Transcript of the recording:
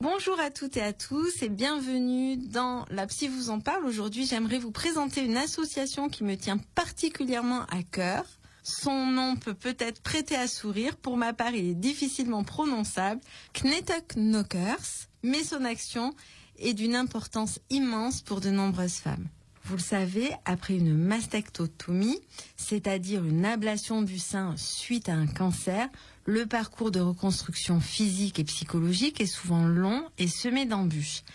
Bonjour à toutes et à tous et bienvenue dans La Psy vous en parle. Aujourd'hui, j'aimerais vous présenter une association qui me tient particulièrement à cœur. Son nom peut peut-être prêter à sourire. Pour ma part, il est difficilement prononçable. Knetteknokkers, mais son action est d'une importance immense pour de nombreuses femmes. Vous le savez, après une mastectomie, c'est-à-dire une ablation du sein suite à un cancer, le parcours de reconstruction physique et psychologique est souvent long et semé d'embûches.